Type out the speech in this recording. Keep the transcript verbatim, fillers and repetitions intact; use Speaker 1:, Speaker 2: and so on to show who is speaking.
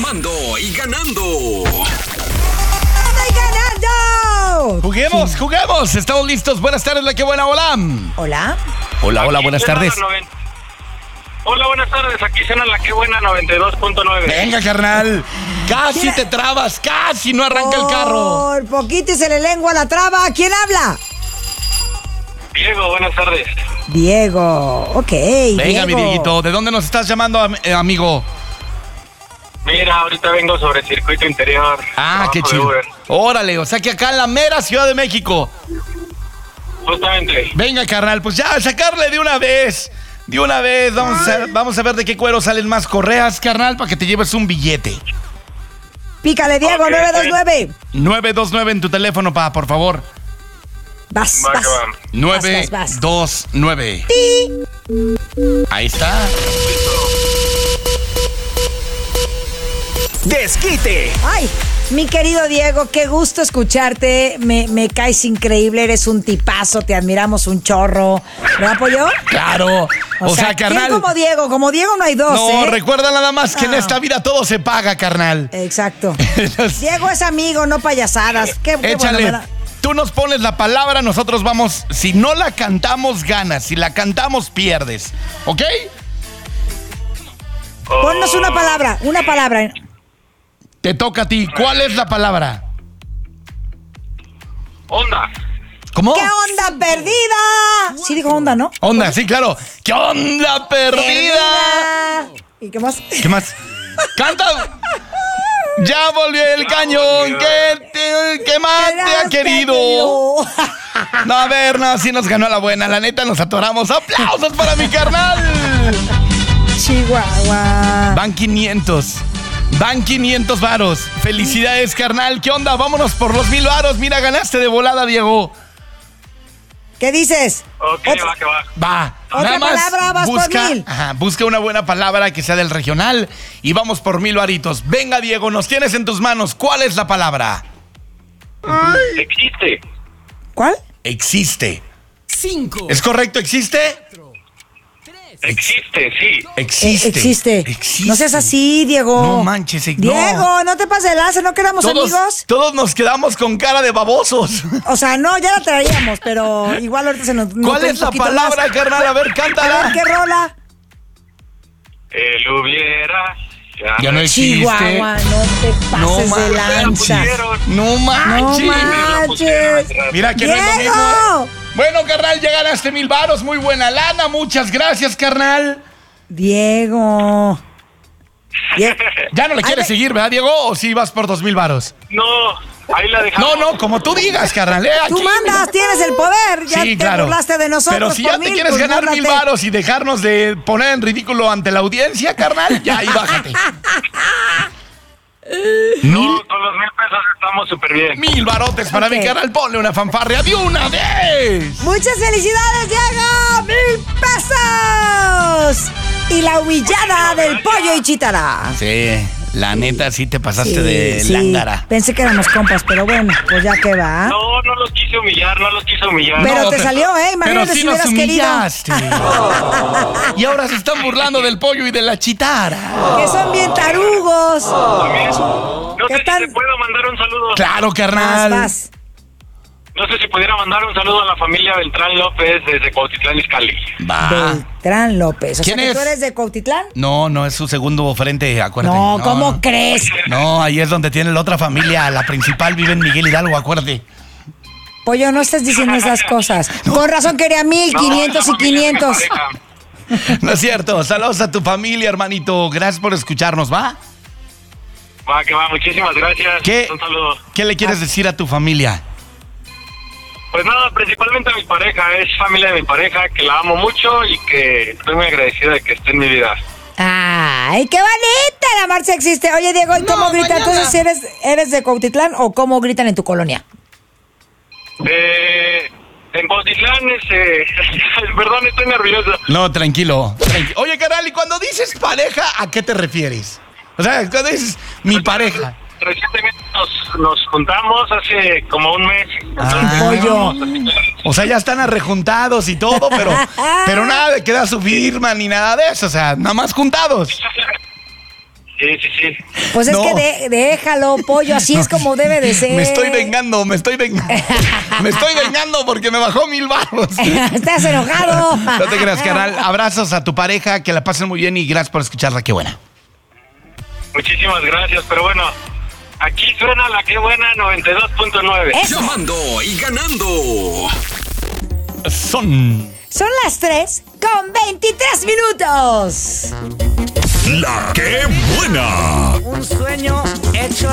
Speaker 1: sumando y ganando.
Speaker 2: ¡Estoy ganando!
Speaker 3: Juguemos, sí. juguemos. Estamos listos. Buenas tardes, la que buena. Hola.
Speaker 2: Hola.
Speaker 3: Hola, hola, buenas tardes.
Speaker 4: Hola, buenas tardes. Aquí suena la que buena noventa y dos punto nueve.
Speaker 3: Venga, carnal. Casi te trabas, casi no arranca
Speaker 2: Por
Speaker 3: el carro.
Speaker 2: Por poquito y se le lengua la traba. ¿Quién habla?
Speaker 4: Diego, buenas tardes.
Speaker 2: Diego, ok.
Speaker 3: Venga,
Speaker 2: Diego.
Speaker 3: mi Dieguito, ¿de dónde nos estás llamando, am- eh, amigo?
Speaker 4: Mira, ahorita vengo sobre el circuito interior.
Speaker 3: Ah, qué
Speaker 4: Trabajo de
Speaker 3: chido.
Speaker 4: Uber.
Speaker 3: Órale, o sea que acá en la mera Ciudad de México.
Speaker 4: Justamente.
Speaker 3: Venga, carnal, pues ya, sacarle de una vez. De una vez, vamos a, vamos a ver de qué cuero salen más correas, carnal, para que te lleves un billete.
Speaker 2: Pícale, Diego,
Speaker 4: Ok,
Speaker 2: nueve dos nueve.
Speaker 3: nueve dos nueve en tu teléfono, pa, por favor.
Speaker 2: Vas,
Speaker 4: Va
Speaker 2: vas.
Speaker 4: que va.
Speaker 3: nueve
Speaker 2: vas, vas.
Speaker 3: dos nueve. Ahí está.
Speaker 1: Desquite.
Speaker 2: Ay, mi querido Diego, qué gusto escucharte. Me, me caes increíble, eres un tipazo, te admiramos un chorro. ¿Verdad, Pollo?
Speaker 3: Claro. O, sea,
Speaker 2: ¿quién
Speaker 3: carnal.
Speaker 2: como Diego? Como Diego no hay dos,
Speaker 3: No,
Speaker 2: ¿eh?
Speaker 3: recuerda nada más que en
Speaker 2: Ah.
Speaker 3: esta vida todo se paga, carnal.
Speaker 2: Exacto. Diego es amigo, no payasadas. Qué, qué
Speaker 3: Échale.
Speaker 2: bueno, ¿verdad?
Speaker 3: Tú nos pones la palabra, nosotros vamos. Si no la cantamos, ganas. Si la cantamos, pierdes. ¿Ok?
Speaker 2: Ponnos una palabra, una palabra.
Speaker 3: Te toca a ti. ¿Cuál es la palabra?
Speaker 4: Onda.
Speaker 3: ¿Cómo?
Speaker 2: ¿Qué onda perdida? Sí dijo onda, ¿no?
Speaker 3: Onda, sí, claro. ¿Qué onda perdida?
Speaker 2: ¿Y qué más?
Speaker 3: ¿Qué más? ¡Canta! Ya volvió el cañón. ¿Qué, te- qué más te ha querido? No, a ver, no, sí nos ganó la buena. La neta, nos atoramos. ¡Aplausos para mi carnal!
Speaker 2: Chihuahua.
Speaker 3: Van quinientos. Van quinientos varos. Felicidades, carnal. ¿Qué onda? Vámonos por los mil varos. Mira, ganaste de volada, Diego.
Speaker 2: ¿Qué dices?
Speaker 4: Ok,
Speaker 2: Otra-
Speaker 4: va que va.
Speaker 3: Va.
Speaker 2: Otra
Speaker 3: Nada más
Speaker 2: palabra, vas por
Speaker 3: busca,
Speaker 2: mil.
Speaker 3: ajá, busca una buena palabra que sea del regional y vamos por mil varitos. Venga, Diego, nos tienes en tus manos. ¿Cuál es la palabra?
Speaker 4: Existe.
Speaker 2: ¿Cuál?
Speaker 3: Existe.
Speaker 1: Cinco.
Speaker 3: ¿Es correcto? ¿Existe?
Speaker 4: Existe, sí.
Speaker 3: Existe.
Speaker 2: Eh, existe.
Speaker 3: Existe.
Speaker 2: No seas así, Diego.
Speaker 3: No manches, no.
Speaker 2: Diego, no te pases de lanza, ¿no queramos
Speaker 3: Todos,
Speaker 2: amigos?
Speaker 3: todos nos quedamos con cara de babosos.
Speaker 2: O sea, no, ya la traíamos, pero igual ahorita se nos...
Speaker 3: ¿Cuál
Speaker 2: nota
Speaker 3: es
Speaker 2: un
Speaker 3: la
Speaker 2: poquito
Speaker 3: palabra,
Speaker 2: más.
Speaker 3: carnal? A ver,
Speaker 2: A ver,
Speaker 3: cántala.
Speaker 2: ¿qué rola?
Speaker 4: El hubiera.
Speaker 3: Ya no existe.
Speaker 2: Chihuahua, no te
Speaker 3: No
Speaker 2: pases de
Speaker 3: manches.
Speaker 2: lanza.
Speaker 3: No
Speaker 2: No
Speaker 3: manches.
Speaker 2: manches.
Speaker 3: Mira que no es lo
Speaker 2: ¡Diego!
Speaker 3: mismo. ¿eh? Bueno, carnal, ya ganaste mil varos. Muy buena lana. Muchas gracias, carnal.
Speaker 2: Diego. Die-
Speaker 3: Ya no le quieres
Speaker 2: Ay,
Speaker 3: seguir, ¿verdad, Diego? ¿O sí vas por dos mil varos?
Speaker 4: No, ahí la dejamos.
Speaker 3: No, no, como tú digas, carnal. ¿eh?
Speaker 2: Tú
Speaker 3: Aquí-
Speaker 2: mandas, tienes el poder. Ya
Speaker 3: Sí,
Speaker 2: te
Speaker 3: claro.
Speaker 2: burlaste de nosotros.
Speaker 3: Pero si
Speaker 2: por
Speaker 3: ya te
Speaker 2: mil,
Speaker 3: quieres
Speaker 2: pues
Speaker 3: ganar mil
Speaker 2: búrlate.
Speaker 3: varos y dejarnos de poner en ridículo ante la audiencia, carnal, ya ahí bájate.
Speaker 4: No,
Speaker 3: Mil,
Speaker 4: con los mil pesos estamos súper bien.
Speaker 3: mil barotes para
Speaker 2: Ok.
Speaker 3: mi carnal. Ponle una fanfarria de una vez.
Speaker 2: Muchas felicidades, Diego. ¡Mil pesos! Y la humillada del pollo y chitara.
Speaker 3: Sí, la neta sí te pasaste
Speaker 2: Sí,
Speaker 3: de
Speaker 2: sí.
Speaker 3: lángara.
Speaker 2: Pensé que éramos compas, pero bueno, pues ya que va.
Speaker 4: No, no los quise humillar, no los quise humillar.
Speaker 2: Pero
Speaker 3: No,
Speaker 2: te salió, ¿eh? Imagínate
Speaker 3: pero sí
Speaker 2: si
Speaker 3: nos
Speaker 2: hubieras querido.
Speaker 3: humillaste. Y ahora se están burlando del pollo y de la chitara.
Speaker 2: Que son bien tarugos.
Speaker 4: También. No
Speaker 2: ¿Qué
Speaker 4: sé si
Speaker 2: tal?
Speaker 4: te puedo mandar un saludo.
Speaker 3: Claro,
Speaker 2: Vas,
Speaker 3: carnal.
Speaker 2: vas.
Speaker 4: No sé si pudiera mandar un saludo a la familia Beltrán López desde Cuautitlán Izcalli.
Speaker 3: Va.
Speaker 2: Beltrán López. O sea
Speaker 3: ¿Quién
Speaker 2: que
Speaker 3: es?
Speaker 2: tú eres de Cuautitlán.
Speaker 3: No, no es su segundo frente, acuérdate.
Speaker 2: No, ¿cómo
Speaker 3: no.
Speaker 2: crees?
Speaker 3: No, ahí es donde tiene la otra familia. La principal vive en Miguel Hidalgo, acuérdate.
Speaker 2: Pollo, no estés diciendo esas cosas. Con razón quería mil,
Speaker 4: No,
Speaker 2: quinientos
Speaker 4: la
Speaker 2: y
Speaker 4: familia de mi
Speaker 2: quinientos.
Speaker 4: pareja.
Speaker 3: No es cierto. Saludos a tu familia, hermanito. Gracias por escucharnos, ¿va?
Speaker 4: Va, que va, muchísimas gracias.
Speaker 3: ¿Qué,
Speaker 4: Un saludo.
Speaker 3: ¿Qué le quieres decir a tu familia?
Speaker 4: Pues nada, principalmente a mi pareja, es familia de mi pareja, que la amo mucho y que estoy muy agradecido de que esté en mi vida.
Speaker 2: Ay, qué bonita la marcha existe. Oye, Diego, ¿y cómo gritan? Entonces, ¿eres, ¿eres de Cuautitlán o cómo gritan en tu colonia?
Speaker 4: Eh, en Cuautitlán, este, perdón, estoy nervioso.
Speaker 3: No, tranquilo. tranqui- Oye, carnal, y cuando dices pareja, ¿a qué te refieres? O sea, cuando dices mi pareja.
Speaker 4: Recientemente nos, nos juntamos hace como un mes.
Speaker 3: Ah.
Speaker 2: Pollo.
Speaker 3: O sea, ya están arrejuntados y todo, pero, pero nada de que da su firma ni nada de eso. O sea, nada más juntados.
Speaker 4: Sí, sí, sí.
Speaker 2: Pues es
Speaker 3: No.
Speaker 2: que de- déjalo, pollo, así es como debe de ser.
Speaker 3: Me estoy vengando, me estoy vengando. Me estoy vengando porque me bajó mil baros.
Speaker 2: Estás enojado.
Speaker 3: No te creas, carnal. Abrazos a tu pareja, que la pasen muy bien y gracias por escucharla. Qué buena.
Speaker 4: Muchísimas gracias, pero bueno, aquí suena la que buena noventa y dos punto nueve.
Speaker 2: Eso.
Speaker 1: Llamando y ganando.
Speaker 3: Son...
Speaker 2: Son las tres con veintitrés minutos.
Speaker 1: La que buena.
Speaker 5: Un sueño hecho